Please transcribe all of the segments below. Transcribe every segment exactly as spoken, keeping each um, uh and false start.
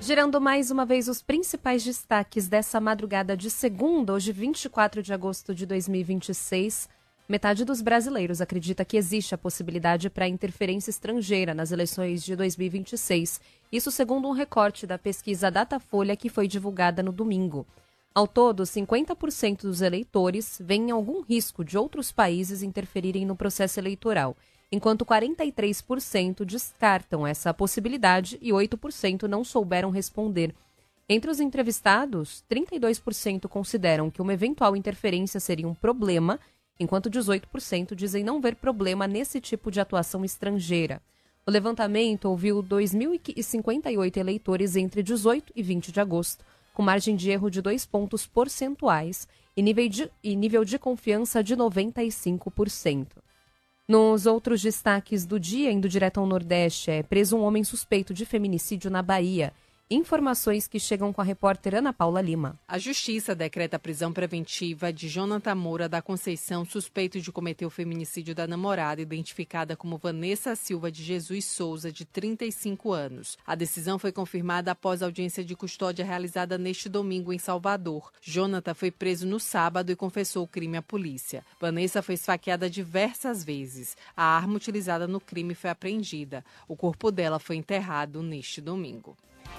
Girando mais uma vez os principais destaques dessa madrugada de segunda, hoje vinte e quatro de agosto de dois mil e vinte e seis, metade dos brasileiros acredita que existe a possibilidade para interferência estrangeira nas eleições de dois mil e vinte e seis. Isso segundo um recorte da pesquisa Datafolha que foi divulgada no domingo. Ao todo, cinquenta por cento dos eleitores veem algum risco de outros países interferirem no processo eleitoral, enquanto quarenta e três por cento descartam essa possibilidade e oito por cento não souberam responder. Entre os entrevistados, trinta e dois por cento consideram que uma eventual interferência seria um problema, enquanto dezoito por cento dizem não ver problema nesse tipo de atuação estrangeira. O levantamento ouviu dois mil e cinquenta e oito eleitores entre dezoito e vinte de agosto, com margem de erro de dois pontos percentuais e nível de, e nível de confiança de noventa e cinco por cento. Nos outros destaques do dia, indo direto ao Nordeste, é preso um homem suspeito de feminicídio na Bahia. Informações que chegam com a repórter Ana Paula Lima. A Justiça decreta a prisão preventiva de Jonathan Moura da Conceição, suspeito de cometer o feminicídio da namorada, identificada como Vanessa Silva de Jesus Souza, de trinta e cinco anos. A decisão foi confirmada após a audiência de custódia realizada neste domingo em Salvador. Jonathan foi preso no sábado e confessou o crime à polícia. Vanessa foi esfaqueada diversas vezes. A arma utilizada no crime foi apreendida. O corpo dela foi enterrado neste domingo.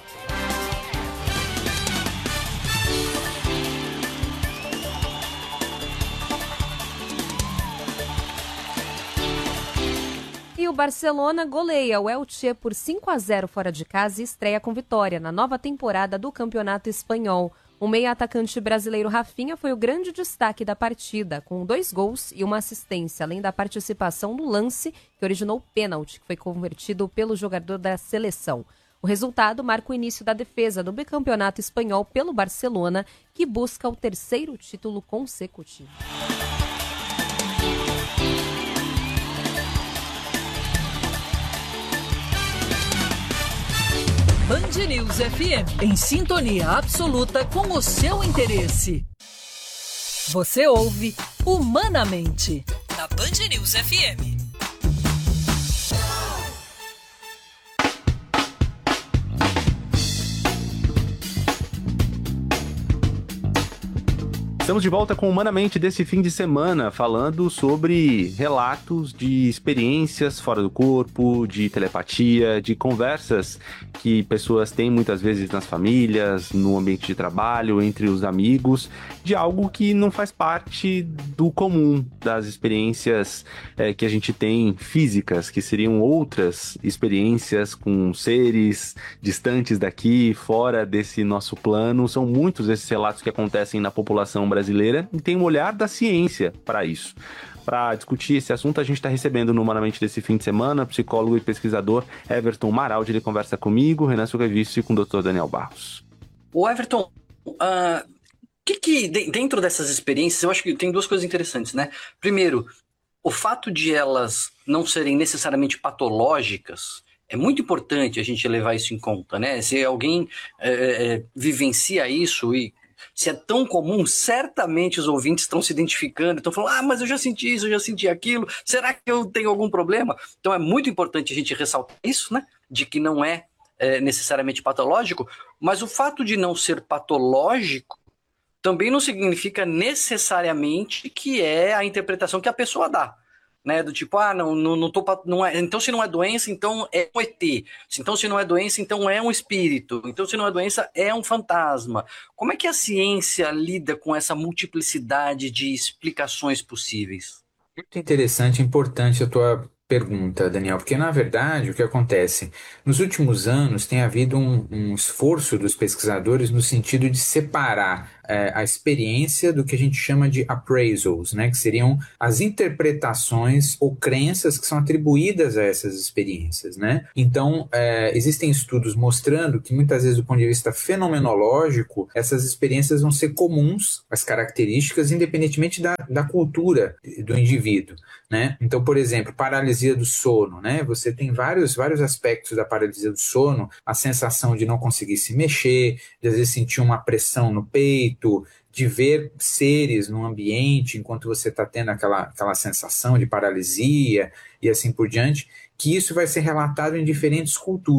E o Barcelona goleia o Elche por cinco a zero fora de casa e estreia com vitória na nova temporada do Campeonato Espanhol. O meia-atacante brasileiro Rafinha foi o grande destaque da partida, com dois gols e uma assistência, além da participação no lance que originou o pênalti, que foi convertido pelo jogador da seleção. O resultado marca o início da defesa do bicampeonato espanhol pelo Barcelona, que busca o terceiro título consecutivo. Band News F M, em sintonia absoluta com o seu interesse. Você ouve Humanamente, na Band News F M. Estamos de volta com Humanamente desse fim de semana, falando sobre relatos de experiências fora do corpo, de telepatia, de conversas que pessoas têm muitas vezes nas famílias, no ambiente de trabalho, entre os amigos, de algo que não faz parte do comum das experiências é, que a gente tem físicas, que seriam outras experiências com seres distantes daqui, fora desse nosso plano. São muitos esses relatos que acontecem na população brasileira. brasileira e tem um olhar da ciência para isso. Para discutir esse assunto, a gente está recebendo no Humanamente desse fim de semana, psicólogo e pesquisador Everton Maraldi. Ele conversa comigo, Renan Sugavisto e com o doutor Daniel Barros. O Everton, uh, que que dentro dessas experiências, eu acho que tem duas coisas interessantes, né? Primeiro, o fato de elas não serem necessariamente patológicas, é muito importante a gente levar isso em conta, né? Se alguém é, é, vivencia isso e se é tão comum, certamente os ouvintes estão se identificando, estão falando, ah, mas eu já senti isso, eu já senti aquilo, será que eu tenho algum problema? Então é muito importante a gente ressaltar isso, né? De que não é, é necessariamente patológico, mas o fato de não ser patológico também não significa necessariamente que é a interpretação que a pessoa dá. Né, do tipo, ah, não, não, não tô, não é, então se não é doença, então é um E T. Então se não é doença, então é um espírito. Então se não é doença, é um fantasma. Como é que a ciência lida com essa multiplicidade de explicações possíveis? Muito interessante e importante a tua pergunta, Daniel, porque na verdade o que acontece? Nos últimos anos tem havido um, um esforço dos pesquisadores no sentido de separar é, a experiência do que a gente chama de appraisals, né, que seriam as interpretações ou crenças que são atribuídas a essas experiências, né? Então, é, existem estudos mostrando que muitas vezes do ponto de vista fenomenológico, essas experiências vão ser comuns, as características, independentemente da, da cultura do indivíduo, né? Então, por exemplo, paralisia do sono, né? Você tem vários, vários aspectos da paralisia do sono, a sensação de não conseguir se mexer, de às vezes sentir uma pressão no peito, de ver seres no ambiente enquanto você está tendo aquela, aquela sensação de paralisia e assim por diante, que isso vai ser relatado em diferentes culturas.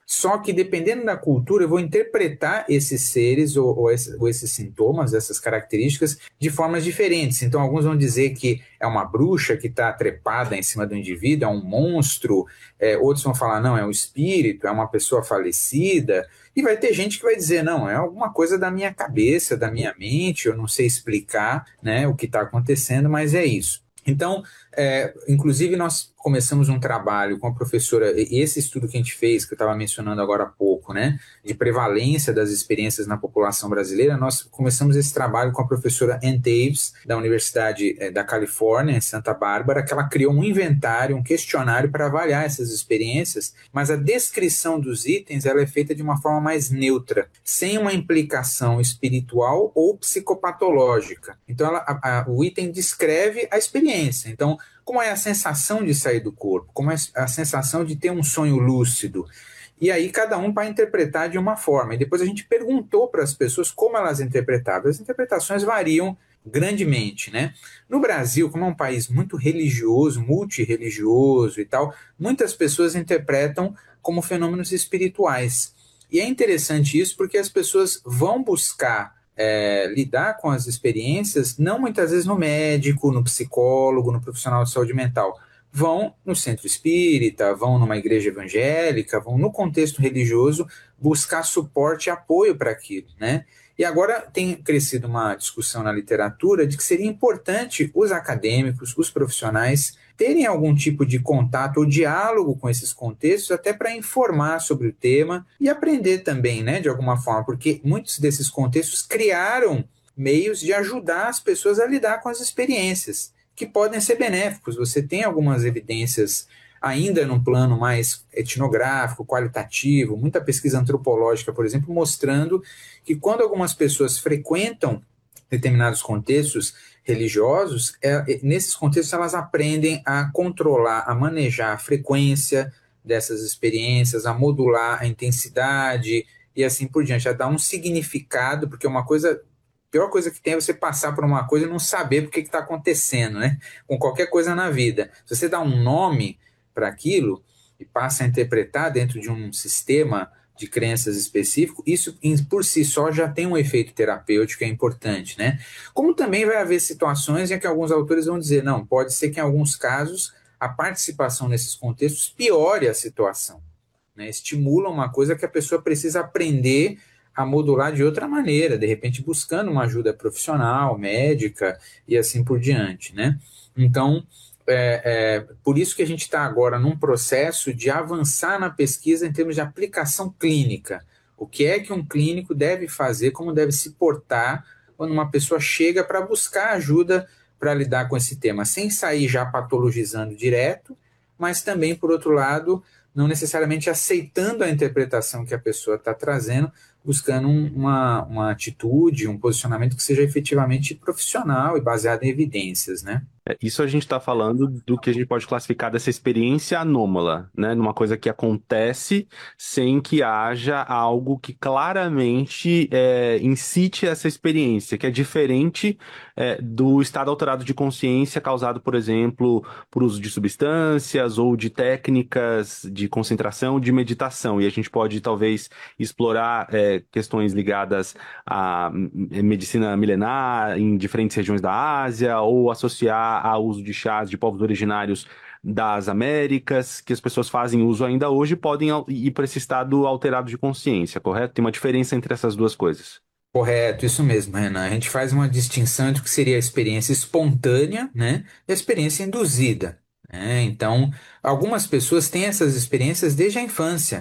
Só que dependendo da cultura, eu vou interpretar esses seres ou, ou, esse, ou esses sintomas, essas características, de formas diferentes. Então, alguns vão dizer que é uma bruxa que está trepada em cima do indivíduo, é um monstro. É, outros vão falar, não, é um espírito, é uma pessoa falecida. E vai ter gente que vai dizer, não, é alguma coisa da minha cabeça, da minha mente, eu não sei explicar, né, o que está acontecendo, mas é isso. Então, é, inclusive nós começamos um trabalho com a professora, esse estudo que a gente fez, que eu estava mencionando agora há pouco, né, de prevalência das experiências na população brasileira, nós começamos esse trabalho com a professora Ann Davis, da Universidade da Califórnia, em Santa Bárbara, que ela criou um inventário, um questionário para avaliar essas experiências, mas a descrição dos itens ela é feita de uma forma mais neutra, sem uma implicação espiritual ou psicopatológica. Então, ela, a, a, o item descreve a experiência. Então, como é a sensação de sair do corpo, como é a sensação de ter um sonho lúcido. E aí cada um vai interpretar de uma forma. E depois a gente perguntou para as pessoas como elas interpretavam. As interpretações variam grandemente, né? No Brasil, como é um país muito religioso, multirreligioso e tal, muitas pessoas interpretam como fenômenos espirituais. E é interessante isso porque as pessoas vão buscar É, lidar com as experiências, não muitas vezes no médico, no psicólogo, no profissional de saúde mental. Vão no centro espírita, vão numa igreja evangélica, vão no contexto religioso buscar suporte e apoio para aquilo, né? E agora tem crescido uma discussão na literatura de que seria importante os acadêmicos, os profissionais, terem algum tipo de contato ou diálogo com esses contextos, até para informar sobre o tema e aprender também, né, de alguma forma, porque muitos desses contextos criaram meios de ajudar as pessoas a lidar com as experiências, que podem ser benéficos. Você tem algumas evidências ainda num plano mais etnográfico, qualitativo, muita pesquisa antropológica, por exemplo, mostrando que quando algumas pessoas frequentam determinados contextos religiosos, é, nesses contextos elas aprendem a controlar, a manejar a frequência dessas experiências, a modular a intensidade e assim por diante, a dar um significado, porque uma coisa, a pior coisa que tem é você passar por uma coisa e não saber por que está acontecendo, né? Com qualquer coisa na vida. Se você dá um nome para aquilo e passa a interpretar dentro de um sistema de crenças específico, isso por si só já tem um efeito terapêutico, é importante, né? Como também vai haver situações em que alguns autores vão dizer, não, pode ser que em alguns casos a participação nesses contextos piore a situação, né? Estimula uma coisa que a pessoa precisa aprender a modular de outra maneira, de repente buscando uma ajuda profissional, médica e assim por diante, né? Então, É, é, por isso que a gente está agora num processo de avançar na pesquisa em termos de aplicação clínica. O que é que um clínico deve fazer, como deve se portar quando uma pessoa chega para buscar ajuda para lidar com esse tema, sem sair já patologizando direto, mas também, por outro lado, não necessariamente aceitando a interpretação que a pessoa está trazendo, buscando um, uma, uma atitude, um posicionamento que seja efetivamente profissional e baseado em evidências, né? Isso a gente está falando do que a gente pode classificar dessa experiência anômala, né? Numa coisa que acontece sem que haja algo que claramente é, incite essa experiência, que é diferente é, do estado alterado de consciência causado, por exemplo, por uso de substâncias ou de técnicas de concentração, de meditação. E a gente pode, talvez, explorar é, questões ligadas à medicina milenar em diferentes regiões da Ásia ou associar ao uso de chás de povos originários das Américas, que as pessoas fazem uso ainda hoje, podem ir para esse estado alterado de consciência, correto? Tem uma diferença entre essas duas coisas. Correto, isso mesmo, Renan. A gente faz uma distinção entre o que seria a experiência espontânea, né, e a experiência induzida, né? Então, algumas pessoas têm essas experiências desde a infância.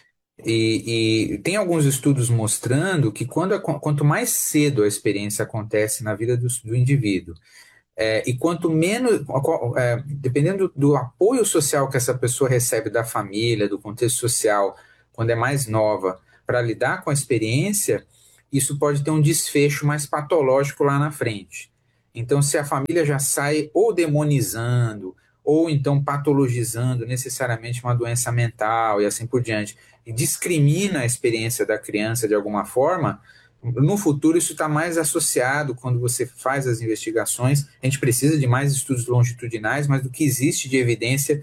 E, e tem alguns estudos mostrando que quando a, quanto mais cedo a experiência acontece na vida do, do indivíduo, É, e quanto menos, é, dependendo do, do apoio social que essa pessoa recebe da família, do contexto social, quando é mais nova, para lidar com a experiência, isso pode ter um desfecho mais patológico lá na frente. Então, se a família já sai ou demonizando, ou então patologizando necessariamente uma doença mental e assim por diante, e discrimina a experiência da criança de alguma forma, no futuro isso está mais associado quando você faz as investigações. A gente precisa de mais estudos longitudinais, mas do que existe de evidência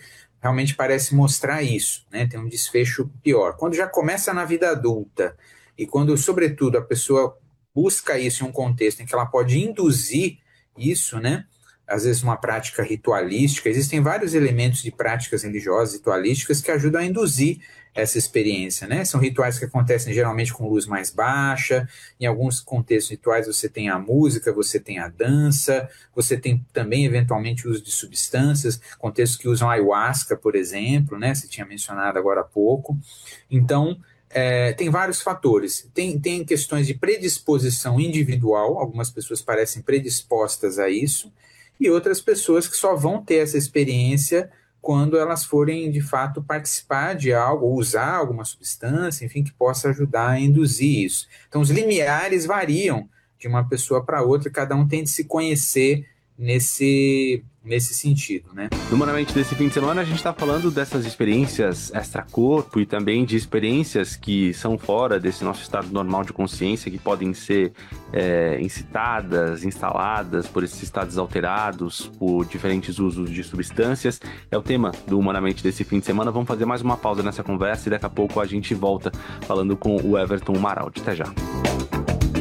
realmente parece mostrar isso, né? Tem um desfecho pior. Quando já começa na vida adulta e quando, sobretudo, a pessoa busca isso em um contexto em que ela pode induzir isso, né? Às vezes uma prática ritualística, existem vários elementos de práticas religiosas ritualísticas que ajudam a induzir essa experiência, né? São rituais que acontecem geralmente com luz mais baixa, em alguns contextos rituais você tem a música, você tem a dança, você tem também eventualmente o uso de substâncias, contextos que usam ayahuasca, por exemplo, né? Você tinha mencionado agora há pouco. Então, É, tem vários fatores, tem, tem questões de predisposição individual, algumas pessoas parecem predispostas a isso, e outras pessoas que só vão ter essa experiência quando elas forem, de fato, participar de algo, ou usar alguma substância, enfim, que possa ajudar a induzir isso. Então, os limiares variam de uma pessoa para outra, cada um tem de se conhecer nesse, nesse sentido, né? No Humanamente desse fim de semana, a gente está falando dessas experiências extracorpo e também de experiências que são fora desse nosso estado normal de consciência, que podem ser é, incitadas, instaladas por esses estados alterados, por diferentes usos de substâncias. É o tema do Humanamente desse fim de semana. Vamos fazer mais uma pausa nessa conversa e daqui a pouco a gente volta falando com o Everton Maraldi. Até já.